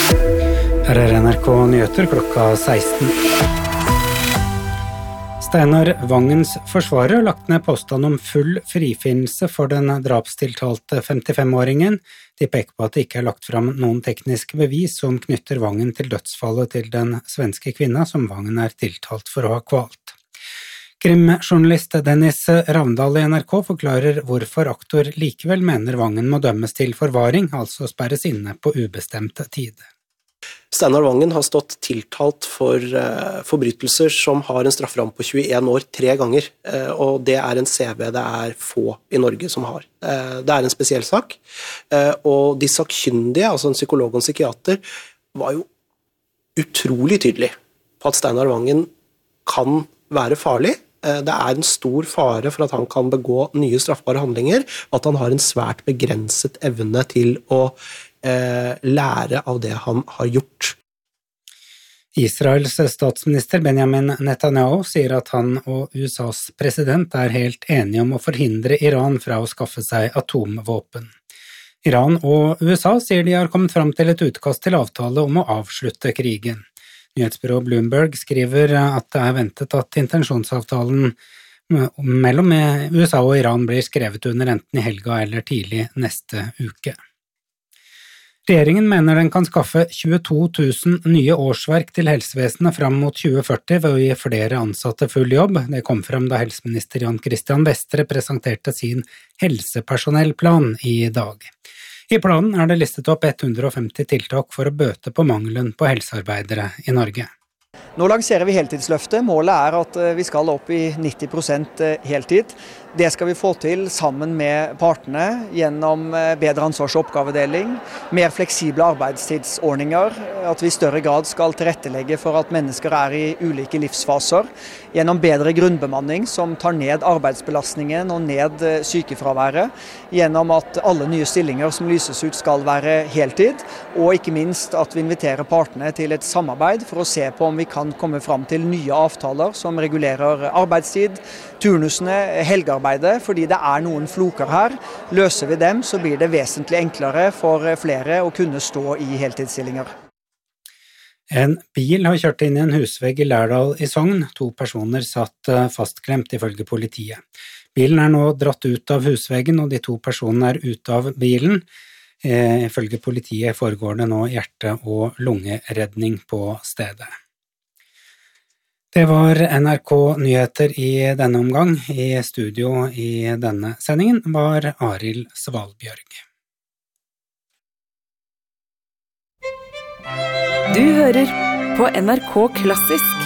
Her NRK Nyheter klokka 16. Steinar Vangens forsvarer har lagt ned påstand om full frifinnelse for den drapstiltalte 55-åringen. De peker på at det ikke er lagt fram noen tekniske bevis som knytter Vangen til dødsfallet til den svenske kvinna som Vangen er tiltalt for å ha kvalt. Krimjournalist Dennis Ravndal i NRK forklarer hvorfor aktor likevel mener Vangen må dømmes til forvaring, altså sperres inne på ubestemt tid. Steinar Vangen har stått tiltalt for forbrytelser som har en strafferamme på 21 år 3 ganger, og det er en CV det er få i Norge som har. Det er en spesiell sak, og de sakkyndige, altså en psykolog og en psykiater, var jo utrolig tydelig på at Steinar Vangen kan være farlig. Det er en stor fare for at han kan begå nye straffbare handlinger, og at han har en svært begrenset evne til å lære av det han har gjort. Israels statsminister Benjamin Netanyahu sier at han og USAs president er helt enige om å forhindre Iran fra å skaffe seg atomvåpen. Iran og USA sier de har kommet fram til et utkast til avtale om å avslutte krigen. Nyhetsbyrået Bloomberg skriver at det er ventet at intensjonsavtalen mellom USA og Iran blir skrevet under enten i helga eller tidlig neste uke. Regjeringen mener den kan skaffe 22 000 nye årsverk til helsevesenet fram mot 2040 ved å gi flere ansatte full jobb. Det kom frem da helseminister Jan Christian Vestre presenterte sin helsepersonellplan i dag. I planen er det listet opp 150 tiltak for å bøte på mangelen på helsearbeidere i Norge. Nå lanserer vi heltidsløftet. Målet er at vi skal opp i 90% heltid. Det skal vi få til sammen med partene gjennom bedre ansvars- og oppgavedeling, mer fleksible arbeidstidsordninger, at vi i større grad skal tilrettelegge for at mennesker er i ulike livsfaser, gjennom bedre grunnbemanning som tar ned arbeidsbelastningen og ned sykefraværet, gjennom at alle nye stillinger som lyses ut skal være heltid, og ikke minst at vi inviterer partene til et samarbeid for å se på om vi kan komme fram til nye avtaler som regulerer arbeidstid, turnusene, helgearbeidet, fordi det er noen floker her. Løser vi dem, så blir det vesentlig enklere for flere å kunne stå i heltidsstillinger. En bil har kjørt inn i en husvegg i Lærdal i Sogn. 2 personer satt fastklemt ifølge politiet. Bilen er nå dratt ut av husveggen, og de 2 personene er ute av bilen. Ifølge politiet foregår det nå hjerte- og lungeredning på stedet. Det var NRK Nyheter i denne omgang. I studio i denne sendingen var Arild Svalbjørg. Du hører på NRK Klassisk.